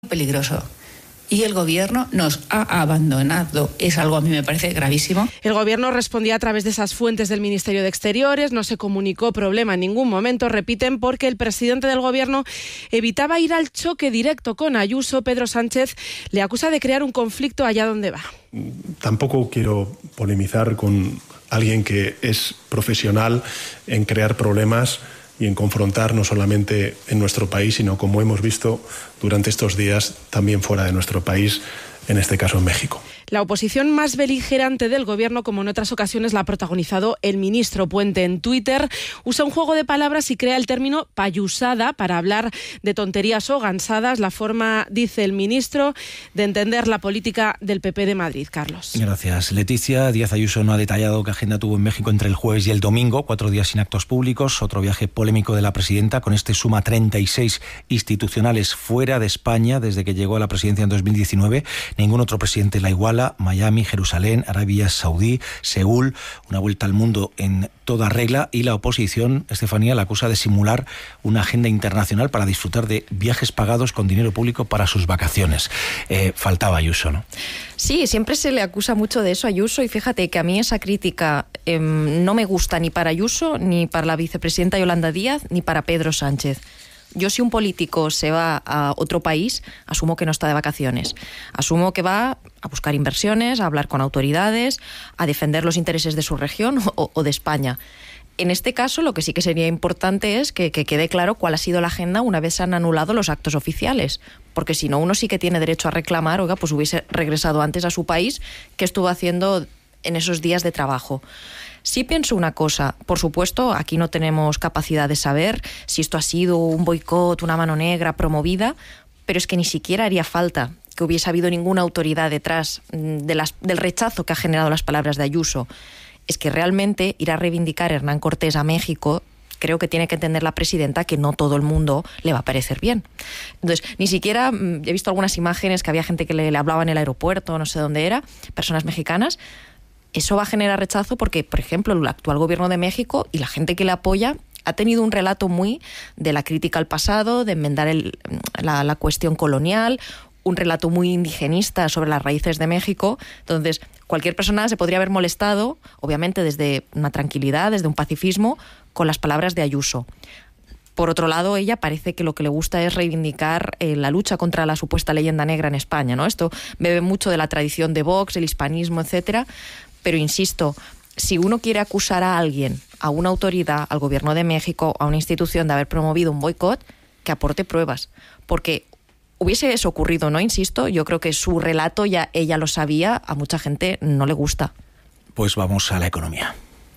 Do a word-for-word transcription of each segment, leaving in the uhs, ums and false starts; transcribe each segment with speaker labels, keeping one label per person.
Speaker 1: peligroso. Y el Gobierno nos ha abandonado. Es algo, a mí me parece gravísimo.
Speaker 2: El Gobierno respondía a través de esas fuentes del Ministerio de Exteriores, no se comunicó problema en ningún momento, repiten, porque el presidente del Gobierno evitaba ir al choque directo con Ayuso. Pedro Sánchez le acusa de crear un conflicto allá donde va.
Speaker 3: Tampoco quiero polemizar con alguien que es profesional en crear problemas y en confrontar no solamente en nuestro país, sino, como hemos visto durante estos días, también fuera de nuestro país, en este caso en México.
Speaker 2: La oposición más beligerante del Gobierno, como en otras ocasiones, la ha protagonizado el ministro Puente en Twitter. Usa un juego de palabras y crea el término payusada para hablar de tonterías o gansadas, la forma, dice el ministro, de entender la política del P P de Madrid. Carlos.
Speaker 4: Gracias, Leticia. Díaz Ayuso no ha detallado qué agenda tuvo en México entre el jueves y el domingo, cuatro días sin actos públicos, otro viaje polémico de la presidenta, con este suma treinta y seis institucionales fuera de España desde que llegó a la presidencia en dos mil diecinueve. Ningún otro presidente la iguala. Miami, Jerusalén, Arabia Saudí, Seúl, una vuelta al mundo en toda regla, y la oposición, Estefanía, la acusa de simular una agenda internacional para disfrutar de viajes pagados con dinero público para sus vacaciones. Eh, faltaba Ayuso, ¿no?
Speaker 5: Sí, siempre se le acusa mucho de eso a Ayuso, y fíjate que a mí esa crítica eh, no me gusta ni para Ayuso, ni para la vicepresidenta Yolanda Díaz, ni para Pedro Sánchez. Yo, si un político se va a otro país, asumo que no está de vacaciones. Asumo que va a buscar inversiones, a hablar con autoridades, a defender los intereses de su región o, o de España. En este caso, lo que sí que sería importante es que, que quede claro cuál ha sido la agenda una vez se han anulado los actos oficiales. Porque si no, uno sí que tiene derecho a reclamar, oiga, pues hubiese regresado antes a su país, ¿qué estuvo haciendo en esos días de trabajo? Sí pienso una cosa, por supuesto, aquí no tenemos capacidad de saber si esto ha sido un boicot, una mano negra promovida, pero es que ni siquiera haría falta que hubiese habido ninguna autoridad detrás de las, del rechazo que ha generado las palabras de Ayuso. Es que realmente ir a reivindicar a Hernán Cortés a México, creo que tiene que entender la presidenta que no todo el mundo le va a parecer bien. Entonces, ni siquiera, he visto algunas imágenes que había gente que le, le hablaba en el aeropuerto, no sé dónde era, personas mexicanas. Eso va a generar rechazo porque, por ejemplo, el actual gobierno de México y la gente que le apoya ha tenido un relato muy de la crítica al pasado, de enmendar el, la, la cuestión colonial, un relato muy indigenista sobre las raíces de México. Entonces, cualquier persona se podría haber molestado, obviamente desde una tranquilidad, desde un pacifismo, con las palabras de Ayuso. Por otro lado, ella parece que lo que le gusta es reivindicar eh, la lucha contra la supuesta leyenda negra en España, ¿no? Esto bebe mucho de la tradición de Vox, el hispanismo, etcétera. Pero insisto, si uno quiere acusar a alguien, a una autoridad, al gobierno de México, a una institución de haber promovido un boicot, que aporte pruebas. Porque hubiese eso ocurrido, ¿no? Insisto, yo creo que su relato ya ella lo sabía, a mucha gente no le gusta.
Speaker 4: Pues vamos a la economía.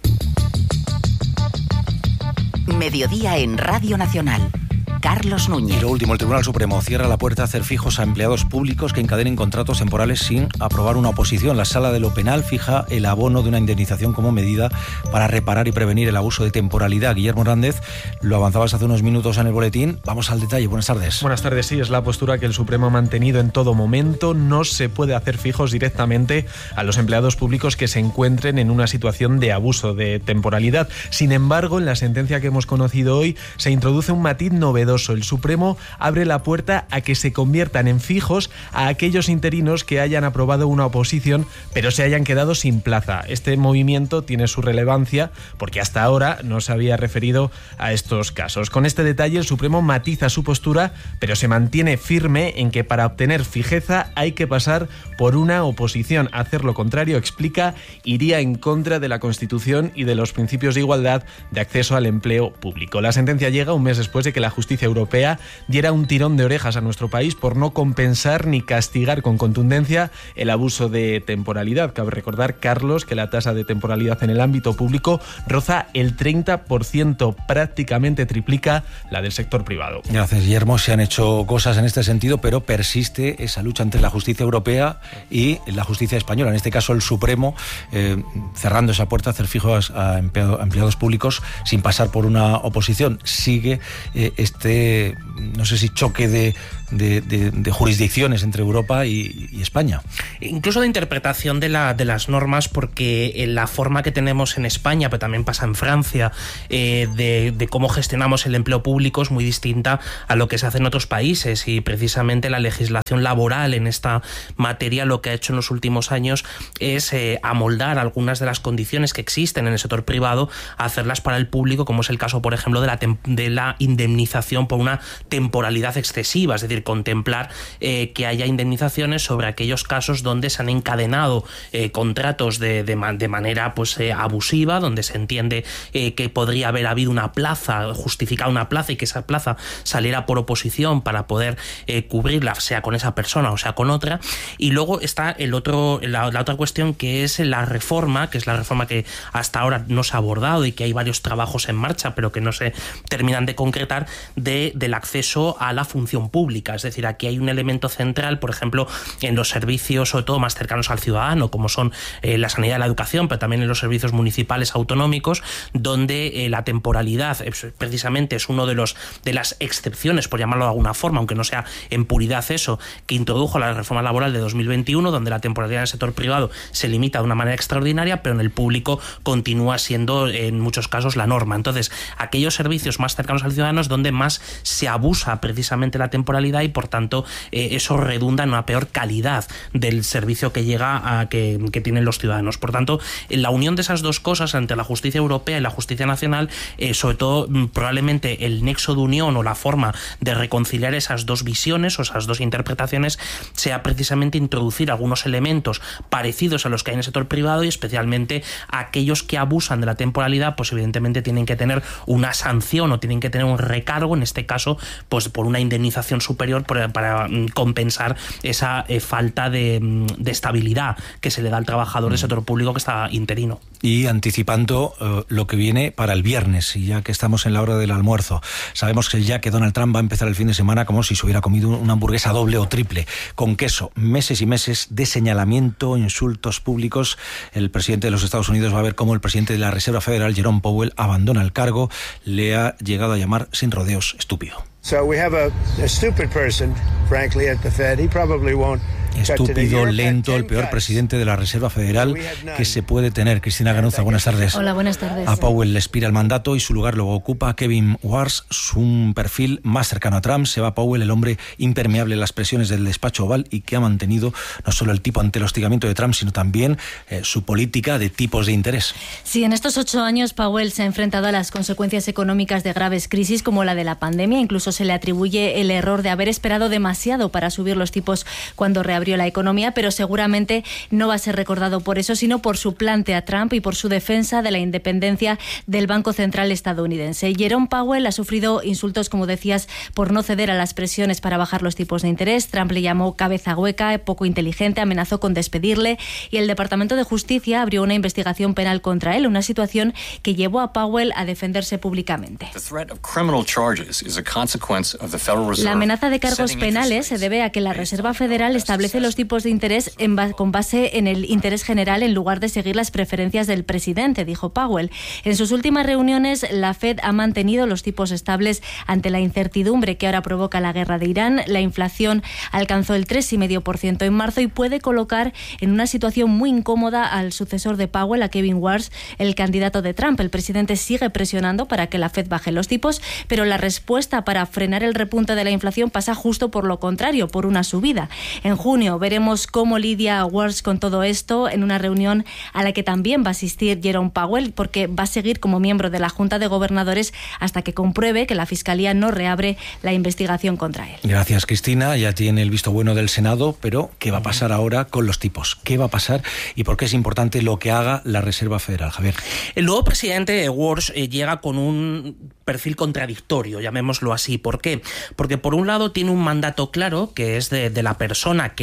Speaker 6: Mediodía en Radio Nacional. Carlos Núñez.
Speaker 4: Y lo último, el Tribunal Supremo cierra la puerta a hacer fijos a empleados públicos que encadenen contratos temporales sin aprobar una oposición. La Sala de lo Penal fija el abono de una indemnización como medida para reparar y prevenir el abuso de temporalidad. Guillermo Hernández, lo avanzabas hace unos minutos en el boletín. Vamos al detalle. Buenas tardes.
Speaker 7: Buenas tardes. Sí, es la postura que el Supremo ha mantenido en todo momento. No se puede hacer fijos directamente a los empleados públicos que se encuentren en una situación de abuso de temporalidad. Sin embargo, en la sentencia que hemos conocido hoy se introduce un matiz novedoso. El Supremo abre la puerta a que se conviertan en fijos a aquellos interinos que hayan aprobado una oposición pero se hayan quedado sin plaza. Este movimiento tiene su relevancia porque hasta ahora no se había referido a estos casos. Con este detalle el Supremo matiza su postura, pero se mantiene firme en que para obtener fijeza hay que pasar por una oposición. Hacer lo contrario, explica, iría en contra de la Constitución y de los principios de igualdad de acceso al empleo público. La sentencia llega un mes después de que la justicia europea diera un tirón de orejas a nuestro país por no compensar ni castigar con contundencia el abuso de temporalidad. Cabe recordar, Carlos, que la tasa de temporalidad en el ámbito público roza el treinta por ciento, prácticamente triplica la del sector privado.
Speaker 4: Gracias, Guillermo. Se han hecho cosas en este sentido, pero persiste esa lucha entre la justicia europea y la justicia española. En este caso, el Supremo, eh, cerrando esa puerta a hacer fijos a empleado, a empleados públicos sin pasar por una oposición. Sigue eh, este, no sé si choque de de, de, de jurisdicciones entre Europa y, y España.
Speaker 8: Incluso de interpretación de, la, de las normas, porque en la forma que tenemos en España, pero también pasa en Francia, eh, de, de cómo gestionamos el empleo público es muy distinta a lo que se hace en otros países, y precisamente la legislación laboral en esta materia lo que ha hecho en los últimos años es eh, amoldar algunas de las condiciones que existen en el sector privado, a hacerlas para el público, como es el caso, por ejemplo, de la, de la indemnización por una temporalidad excesiva, es decir, contemplar eh, que haya indemnizaciones sobre aquellos casos donde se han encadenado eh, contratos de, de, de manera pues eh, abusiva, donde se entiende eh, que podría haber habido una plaza, justificar una plaza, y que esa plaza saliera por oposición para poder eh, cubrirla, sea con esa persona o sea con otra. Y luego está el otro, la, la otra cuestión, que es la reforma, que es la reforma que hasta ahora no se ha abordado y que hay varios trabajos en marcha, pero que no se terminan de concretar, de, del acceso a la función pública. Es decir, aquí hay un elemento central, por ejemplo, en los servicios, sobre todo más cercanos al ciudadano, como son eh, la sanidad y la educación, pero también en los servicios municipales autonómicos, donde eh, la temporalidad eh, precisamente es uno de los de las excepciones, por llamarlo de alguna forma, aunque no sea en puridad eso, que introdujo la reforma laboral de dos mil veintiuno, donde la temporalidad en el sector privado se limita de una manera extraordinaria, pero en el público continúa siendo en muchos casos la norma. Entonces, aquellos servicios más cercanos al ciudadano es donde más se abusa precisamente la temporalidad, y por tanto eh, eso redunda en una peor calidad del servicio que llega a que, que tienen los ciudadanos. Por tanto, en la unión de esas dos cosas entre la justicia europea y la justicia nacional, eh, sobre todo probablemente el nexo de unión o la forma de reconciliar esas dos visiones o esas dos interpretaciones sea precisamente introducir algunos elementos parecidos a los que hay en el sector privado, y especialmente aquellos que abusan de la temporalidad, pues evidentemente tienen que tener una sanción o tienen que tener un recargo, en este caso pues por una indemnización superior para, para compensar esa eh, falta de, de estabilidad que se le da al trabajador del sector público que está interino.
Speaker 4: Y anticipando uh, lo que viene para el viernes, y ya que estamos en la hora del almuerzo, sabemos que ya que Donald Trump va a empezar el fin de semana como si se hubiera comido una hamburguesa doble o triple, con queso, meses y meses de señalamiento, insultos públicos. El presidente de los Estados Unidos va a ver cómo el presidente de la Reserva Federal, Jerome Powell, abandona el cargo. Le ha llegado a llamar sin rodeos estúpido.
Speaker 9: So we have a, a stupid person, frankly, at the Fed. He probably won't.
Speaker 4: Estúpido, lento, el peor presidente de la Reserva Federal que se puede tener. Cristina Ganuza, buenas tardes.
Speaker 5: Hola, buenas tardes.
Speaker 4: A Powell le expira el mandato y su lugar lo ocupa Kevin Warsh, un perfil más cercano a Trump. Se va Powell, el hombre impermeable a las presiones del despacho Oval, y que ha mantenido no solo el tipo ante el hostigamiento de Trump, sino también eh, su política de tipos de interés.
Speaker 10: Sí, en estos ocho años Powell se ha enfrentado a las consecuencias económicas de graves crisis como la de la pandemia. Incluso se le atribuye el error de haber esperado demasiado para subir los tipos cuando reabrió la economía, pero seguramente no va a ser recordado por eso, sino por su plante a Trump y por su defensa de la independencia del Banco Central estadounidense. Jerome Powell ha sufrido insultos, como decías, por no ceder a las presiones para bajar los tipos de interés. Trump le llamó cabeza hueca, poco inteligente, amenazó con despedirle, y el Departamento de Justicia abrió una investigación penal contra él, una situación que llevó a Powell a defenderse públicamente. La amenaza de cargos penales se debe a que la Reserva Federal establece los tipos de interés en ba- con base en el interés general en lugar de seguir las preferencias del presidente, dijo Powell. En sus últimas reuniones, la Fed ha mantenido los tipos estables ante la incertidumbre que ahora provoca la guerra de Irán. La inflación alcanzó el tres coma cinco por ciento en marzo y puede colocar en una situación muy incómoda al sucesor de Powell, a Kevin Warsh, el candidato de Trump. El presidente sigue presionando para que la Fed baje los tipos, pero la respuesta para frenar el repunte de la inflación pasa justo por lo contrario, por una subida. En junio veremos cómo lidia Warsh con todo esto en una reunión a la que también va a asistir Jerome Powell, porque va a seguir como miembro de la Junta de Gobernadores hasta que compruebe que la Fiscalía no reabre la investigación contra él.
Speaker 4: Gracias, Cristina. Ya tiene el visto bueno del Senado, pero ¿qué va a pasar ahora con los tipos? ¿Qué va a pasar y por qué es importante lo que haga la Reserva Federal? Javier.
Speaker 8: El nuevo presidente Warsh eh, llega con un perfil contradictorio, llamémoslo así. ¿Por qué? Porque por un lado tiene un mandato claro, que es de, de la persona que le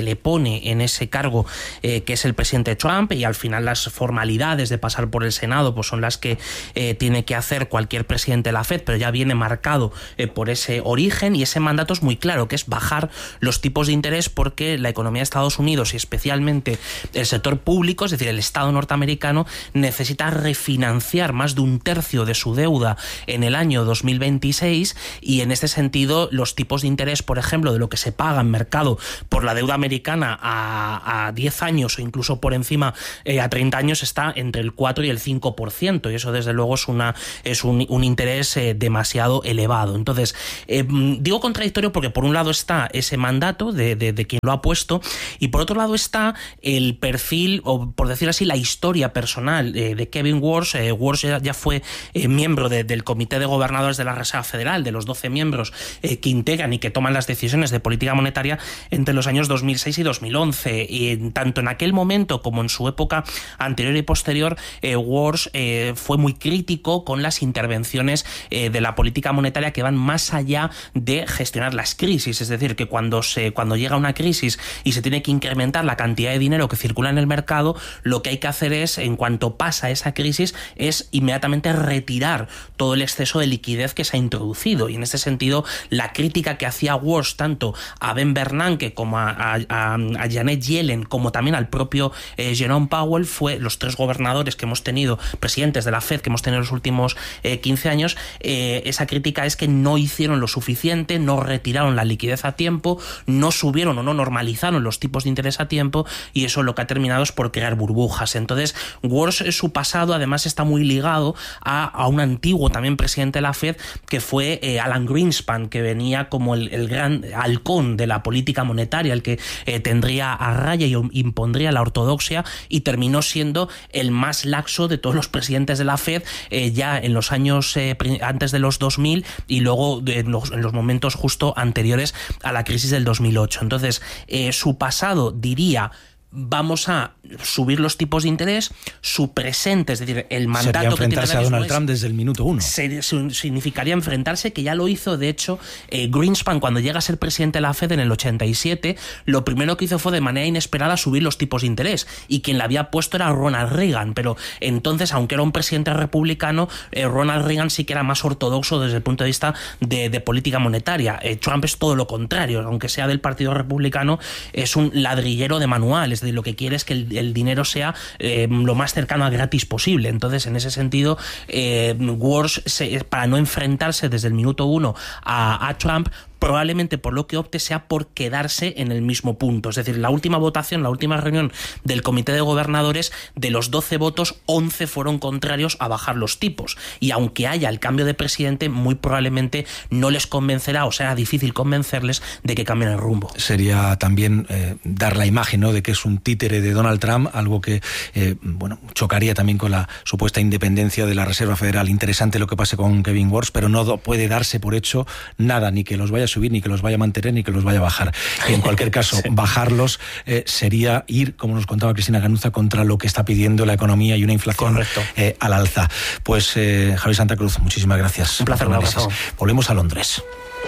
Speaker 8: le pone en ese cargo eh, que es el presidente Trump, y al final las formalidades de pasar por el Senado pues son las que eh, tiene que hacer cualquier presidente de la Fed, pero ya viene marcado eh, por ese origen, y ese mandato es muy claro, que es bajar los tipos de interés, porque la economía de Estados Unidos y especialmente el sector público, es decir, el Estado norteamericano, necesita refinanciar más de un tercio de su deuda en el año dos mil veintiséis, y en este sentido los tipos de interés, por ejemplo, de lo que se paga en mercado por la deuda americana a, a diez años o incluso por encima eh, a treinta años, está entre el cuatro y el cinco por ciento, y eso desde luego es, una, es un, un interés eh, demasiado elevado. Entonces, eh, digo contradictorio porque por un lado está ese mandato de, de, de quien lo ha puesto, y por otro lado está el perfil, o por decir así, la historia personal eh, de Kevin Warsh. Eh, Warsh ya, ya fue eh, miembro de, del Comité de Gobernadores de la Reserva Federal, de los doce miembros eh, que integran y que toman las decisiones de política monetaria entre los años dos mil seis y dos mil once. Y tanto en aquel momento como en su época anterior y posterior, eh, Warsh eh, fue muy crítico con las intervenciones eh, de la política monetaria que van más allá de gestionar las crisis. Es decir, que cuando, se, cuando llega una crisis y se tiene que incrementar la cantidad de dinero que circula en el mercado, lo que hay que hacer es, en cuanto pasa esa crisis, es inmediatamente retirar todo el exceso de liquidez que se ha introducido. Y en este sentido, la crítica que hacía Warsh tanto a Ben Bernanke como a, a, a, a Janet Yellen, como también al propio eh, Jerome Powell, fue los tres gobernadores que hemos tenido, presidentes de la Fed que hemos tenido en los últimos eh, quince años, eh, esa crítica es que no hicieron lo suficiente, no retiraron la liquidez a tiempo, no subieron o no normalizaron los tipos de interés a tiempo, y eso lo que ha terminado es por crear burbujas. Entonces, Warsh, su pasado además está muy ligado a, a un antiguo también presidente de la Fed, que fue eh, Alan Greenspan, que venía como el, el gran halcón de la política monetaria, el que eh, tendría a raya y impondría la ortodoxia, y terminó siendo el más laxo de todos los presidentes de la Fed eh, ya en los años eh, antes de los dos mil, y luego de, en, los, en los momentos justo anteriores a la crisis del dos mil ocho. Entonces, eh, su pasado, diría, vamos a subir los tipos de interés, su presente, es decir, el mandato
Speaker 4: sería enfrentarse
Speaker 8: que tiene
Speaker 4: a Donald Trump desde el minuto uno.
Speaker 8: Se, se, significaría enfrentarse, que ya lo hizo, de hecho, eh, Greenspan, cuando llega a ser presidente de la Fed en el ochenta y siete, lo primero que hizo fue de manera inesperada subir los tipos de interés, y quien la había puesto era Ronald Reagan, pero entonces, aunque era un presidente republicano, eh, Ronald Reagan sí que era más ortodoxo desde el punto de vista de, de política monetaria. Eh, Trump es todo lo contrario, aunque sea del Partido Republicano, es un ladrillero de manuales. De lo que quiere es que el, el dinero sea eh, lo más cercano a gratis posible. Entonces, en ese sentido, eh, Warsh, se, para no enfrentarse desde el minuto uno a, a Trump, probablemente por lo que opte sea por quedarse en el mismo punto. Es decir, la última votación, la última reunión del Comité de Gobernadores, de los doce votos, once fueron contrarios a bajar los tipos. Y aunque haya el cambio de presidente, muy probablemente no les convencerá, o será difícil convencerles de que cambien el rumbo.
Speaker 4: Sería también eh, dar la imagen, ¿no?, de que es un títere de Donald Trump, algo que eh, bueno, chocaría también con la supuesta independencia de la Reserva Federal. Interesante lo que pase con Kevin Warsh, pero no puede darse por hecho nada, ni que los vaya a subir, ni que los vaya a mantener, ni que los vaya a bajar. Y en cualquier caso, sí. bajarlos eh, sería ir, como nos contaba Cristina Ganuza, contra lo que está pidiendo la economía y una inflación eh, al alza. Pues eh, Javier Santa Cruz, muchísimas gracias.
Speaker 8: Un placer, un abrazo.
Speaker 4: Volvemos a Londres.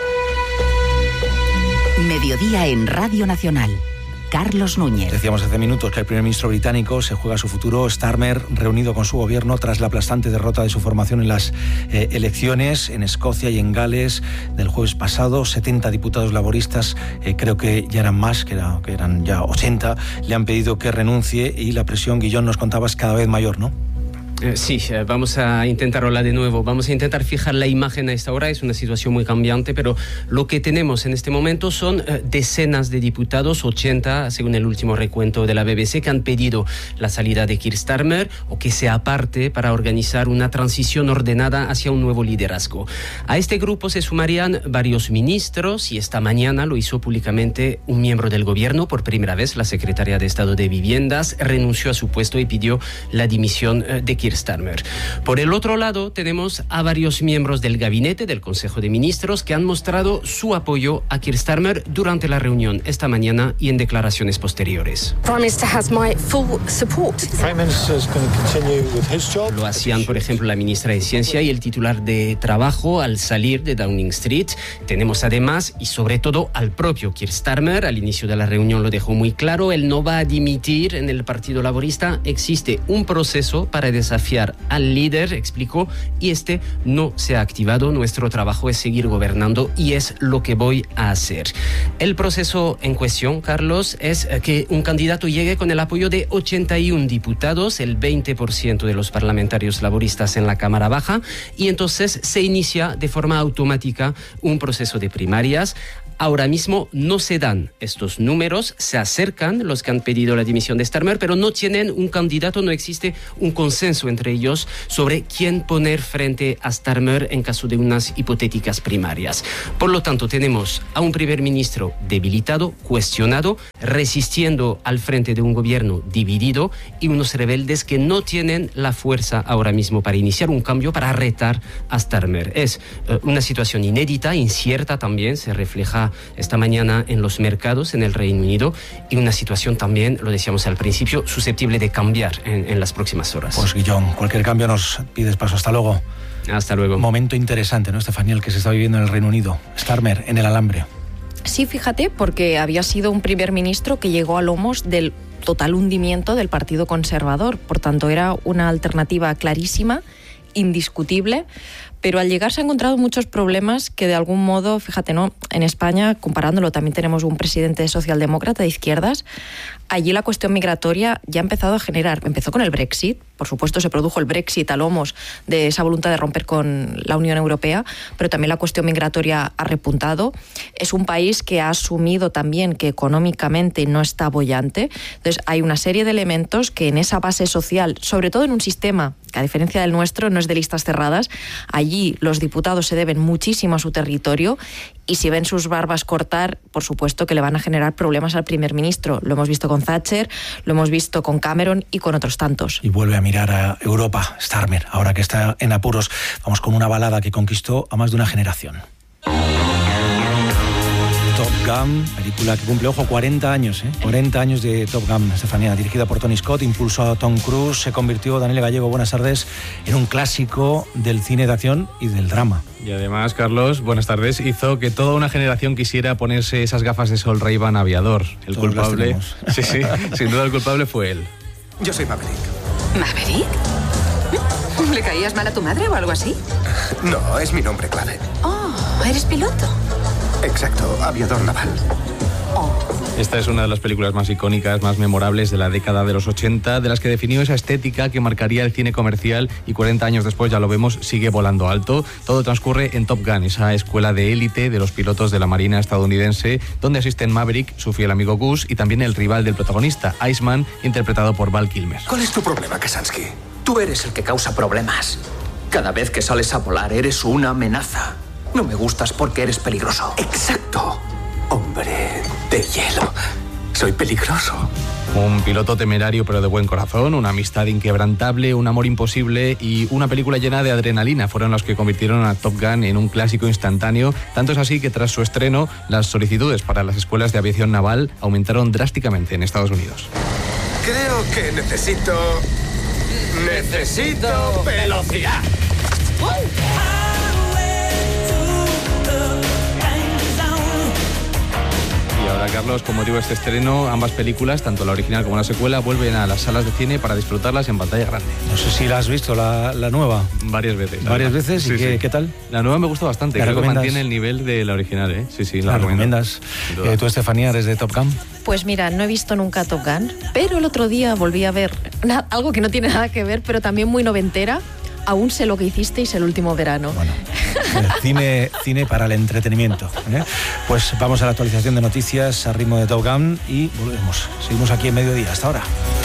Speaker 6: Mediodía en Radio Nacional. Carlos Núñez.
Speaker 4: Decíamos hace minutos que el primer ministro británico se juega su futuro. Starmer, reunido con su gobierno tras la aplastante derrota de su formación en las eh, elecciones en Escocia y en Gales del jueves pasado. setenta diputados laboristas, eh, creo que ya eran más, que, era, que eran ya ochenta, le han pedido que renuncie, y la presión, Guillón, nos contabas, cada vez mayor, ¿no?
Speaker 11: Eh, sí, eh, vamos a intentar hablar de nuevo, vamos a intentar fijar la imagen a esta hora. Es una situación muy cambiante, pero lo que tenemos en este momento son eh, decenas de diputados, ochenta según el último recuento de la B B C, que han pedido la salida de Keir Starmer o que se aparte para organizar una transición ordenada hacia un nuevo liderazgo. A este grupo se sumarían varios ministros, y esta mañana lo hizo públicamente un miembro del gobierno. Por primera vez, la secretaria de Estado de Viviendas renunció a su puesto y pidió la dimisión eh, de Keir Keir Starmer. Por el otro lado, tenemos a varios miembros del gabinete del Consejo de Ministros que han mostrado su apoyo a Keir Starmer durante la reunión esta mañana y en declaraciones posteriores. Lo hacían, por ejemplo, la ministra de Ciencia y el titular de Trabajo al salir de Downing Street. Tenemos además, y sobre todo, al propio Keir Starmer. Al inicio de la reunión lo dejó muy claro, él no va a dimitir en el Partido Laborista. Existe un proceso para desafiar al líder, explicó, y este no se ha activado. Nuestro trabajo es seguir gobernando y es lo que voy a hacer. El proceso en cuestión, Carlos, es que un candidato llegue con el apoyo de ochenta y uno diputados, el veinte por ciento de los parlamentarios laboristas en la Cámara Baja, y entonces se inicia de forma automática un proceso de primarias. Ahora mismo no se dan estos números, se acercan los que han pedido la dimisión de Starmer, pero no tienen un candidato, no existe un consenso entre ellos sobre quién poner frente a Starmer en caso de unas hipotéticas primarias. Por lo tanto, tenemos a un primer ministro debilitado, cuestionado, resistiendo al frente de un gobierno dividido y unos rebeldes que no tienen la fuerza ahora mismo para iniciar un cambio, para retar a Starmer. Es uh, una situación inédita, incierta también, se refleja esta mañana en los mercados en el Reino Unido, y una situación también, lo decíamos al principio, susceptible de cambiar en, en las próximas horas.
Speaker 4: Pues Guillón, cualquier cambio nos pides paso. Hasta luego.
Speaker 11: Hasta luego.
Speaker 4: Momento interesante, ¿no, Estefanía, el que se está viviendo en el Reino Unido? Starmer en el alambre.
Speaker 5: Sí, fíjate, porque había sido un primer ministro que llegó a lomos del total hundimiento del Partido Conservador. Por tanto, era una alternativa clarísima, indiscutible, pero al llegar se ha encontrado muchos problemas que de algún modo, fíjate, ¿no? En España, comparándolo, también tenemos un presidente socialdemócrata de izquierdas. Allí la cuestión migratoria ya ha empezado a generar, empezó con el Brexit, por supuesto se produjo el Brexit a lomos de esa voluntad de romper con la Unión Europea, pero también la cuestión migratoria ha repuntado. Es un país que ha asumido también que económicamente no está boyante. Entonces hay una serie de elementos que en esa base social, sobre todo en un sistema que a diferencia del nuestro no es de listas cerradas, allí los diputados se deben muchísimo a su territorio, y si ven sus barbas cortar, por supuesto que le van a generar problemas al primer ministro. Lo hemos visto con Thatcher, lo hemos visto con Cameron y con otros tantos.
Speaker 4: Y vuelve a mirar a Europa, Starmer, ahora que está en apuros. Vamos con una balada que conquistó a más de una generación. Top Gun, película que cumple, ojo, cuarenta años, ¿eh? cuarenta años de Top Gun, Estefanía, dirigida por Tony Scott, impulsó a Tom Cruise, se convirtió, Daniel Gallego, buenas tardes, en un clásico del cine de acción y del drama.
Speaker 12: Y además, Carlos, buenas tardes, hizo que toda una generación quisiera ponerse esas gafas de sol Ray-Ban aviador. El
Speaker 4: Todos
Speaker 12: culpable, sí, sí, sin duda el culpable fue él.
Speaker 13: Yo soy Maverick.
Speaker 14: ¿Maverick? ¿Le caías mal a tu madre o algo así?
Speaker 13: No, es mi nombre clave.
Speaker 14: Oh, ¿eres piloto?
Speaker 13: Exacto, aviador naval.
Speaker 14: Oh.
Speaker 12: Esta es una de las películas más icónicas, más memorables de la década de los ochenta, de las que definió esa estética que marcaría el cine comercial, y cuarenta años después, ya lo vemos, sigue volando alto. Todo transcurre en Top Gun, esa escuela de élite de los pilotos de la Marina estadounidense, donde asisten Maverick, su fiel amigo Gus, y también el rival del protagonista, Iceman, interpretado por Val Kilmer.
Speaker 13: ¿Cuál es tu problema, Kasansky?
Speaker 15: Tú eres el que causa problemas. Cada vez que sales a volar eres una amenaza. No me gustas porque eres peligroso.
Speaker 13: Exacto. Hombre de hielo. Soy peligroso.
Speaker 12: Un piloto temerario pero de buen corazón, una amistad inquebrantable, un amor imposible y una película llena de adrenalina fueron los que convirtieron a Top Gun en un clásico instantáneo. Tanto es así que tras su estreno, las solicitudes para las escuelas de aviación naval aumentaron drásticamente en Estados Unidos.
Speaker 13: Creo que necesito... Necesito velocidad.
Speaker 12: Y ahora, Carlos, con motivo de este estreno, ambas películas, tanto la original como la secuela, vuelven a las salas de cine para disfrutarlas en pantalla grande.
Speaker 4: No sé si la has visto, la, la nueva.
Speaker 12: Varias veces.
Speaker 4: ¿Varias veces?
Speaker 12: Sí,
Speaker 4: ¿Y qué,
Speaker 12: sí.
Speaker 4: qué tal?
Speaker 12: La nueva me gusta bastante.
Speaker 4: ¿La
Speaker 12: Creo que
Speaker 4: recomiendas?
Speaker 12: mantiene el nivel de la original, ¿eh? Sí, sí, la,
Speaker 4: ¿La
Speaker 12: recomiendo.
Speaker 4: recomiendas? Eh, ¿Tú, Estefanía, eres de Top Gun?
Speaker 5: Pues mira, no he visto nunca Top Gun, pero el otro día volví a ver na- algo que no tiene nada que ver, pero también muy noventera. Aún sé lo que hicisteis el último verano.
Speaker 4: Bueno, eh, cine, cine para el entretenimiento, ¿eh? Pues vamos a la actualización de noticias a ritmo de Top Gun y volvemos. Seguimos aquí en mediodía. Hasta ahora.